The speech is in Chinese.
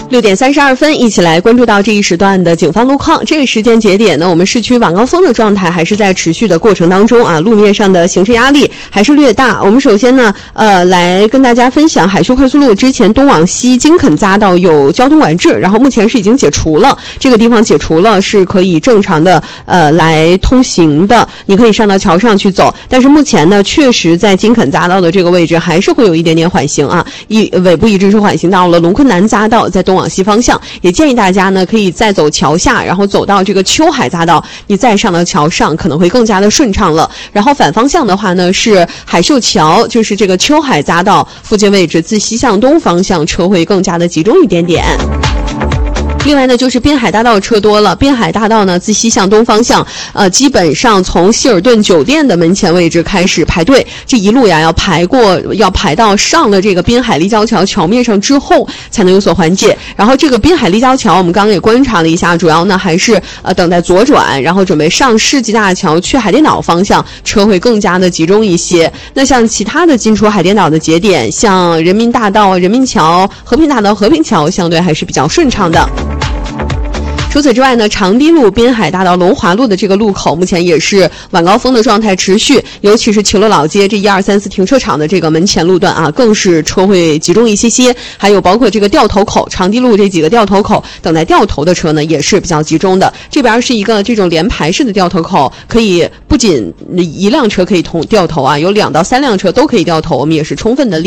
6点32分，一起来关注到这一时段的警方路况。这个时间节点呢，我们市区晚高峰的状态还是在持续的过程当中啊，路面上的行车压力还是略大。我们首先呢，来跟大家分享海秀快速路之前东往西金肯匝道有交通管制，然后目前是已经解除了，这个地方解除了，是可以正常的来通行的，你可以上到桥上去走。但是目前呢，确实在金肯匝道的这个位置还是会有一点点缓行啊，尾部一直是缓行到了龙昆南匝道，在东往西方向，也建议大家呢可以再走桥下，然后走到这个秋海匝道，你再上到桥上可能会更加的顺畅了。然后反方向的话呢，是海秀桥，就是这个秋海匝道附近位置，自西向东方向车会更加的集中一点点。另外呢，就是滨海大道车多了。滨海大道呢，自西向东方向，基本上从希尔顿酒店的门前位置开始排队，这一路呀要排到上了这个滨海立交桥桥面上之后才能有所缓解。然后这个滨海立交桥，我们刚刚也观察了一下，主要呢还是等待左转，然后准备上世纪大桥去海淀岛方向，车会更加的集中一些。那像其他的进出海淀岛的节点，像人民大道、人民桥、和平大道、和平桥，相对还是比较顺畅的。除此之外呢，长堤路、滨海大道、龙华路的这个路口，目前也是晚高峰的状态持续，尤其是秦乐老街这1、2、3、4停车场的这个门前路段啊，更是车会集中一些。还有包括这个掉头口、长堤路这几个掉头口，等待掉头的车呢也是比较集中的。这边是一个这种连排式的掉头口，可以不仅一辆车可以掉头啊，有2到3辆车都可以掉头，我们也是充分的利